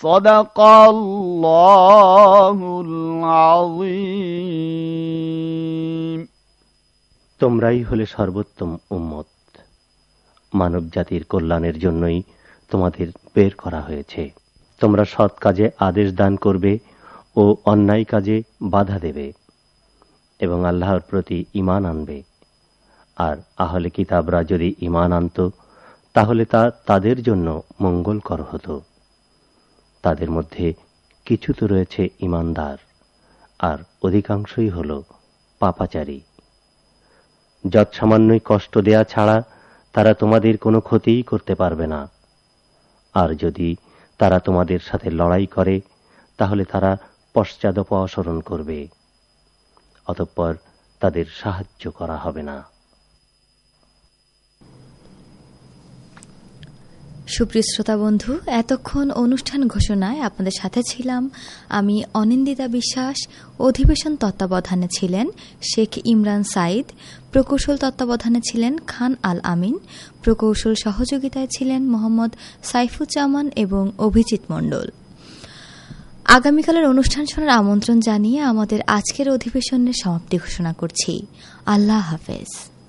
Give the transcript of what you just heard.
সাদাকাল্লাহুল আযীম। তোমরাই হলে সর্বোত্তম উম্মত। মানব জাতির কল্যাণের জন্যই তোমাদের বের করা হয়েছে। তোমরা সৎ কাজে আদেশ দান করবে ও অন্যায় কাজে বাধা দেবে এবং আল্লাহর প্রতি ঈমান আনবে। আর আহলে কিতাবরা যদি ঈমান আনত তাহলে তা তাদের জন্য মঙ্গলকর হতো। তাদের মধ্যে কিছু তো রয়েছে ঈমানদার, আর অধিকাংশই হল পাপাচারী। যৎসামান্যই কষ্ট দেয়া ছাড়া তারা তোমাদের কোনো ক্ষতিই করতে পারবে না। আর যদি তারা তোমাদের সাথে লড়াই করে তাহলে তারা পশ্চাদপসরণ করবে, অতঃপর তাদের সাহায্য করা হবে না। সুপ্রিয় শ্রোতা বন্ধু, এতক্ষণ অনুষ্ঠান ঘোষণায় আপনাদের সাথে ছিলাম আমি অনিন্দিতা বিশ্বাস। অধিবেশন তত্ত্বাবধানে ছিলেন শেখ ইমরান সাইদ, প্রকৌশল তত্ত্বাবধানে ছিলেন খান আল আমিন, প্রকৌশল সহযোগিতায় ছিলেন মোহাম্মদ সাইফুজ্জামান এবং অভিজিৎ মণ্ডল। আগামীকালের অনুষ্ঠান শোনার আমন্ত্রণ জানিয়ে আমাদের আজকের অধিবেশনের সমাপ্তি ঘোষণা করছি। আল্লাহ হাফেজ।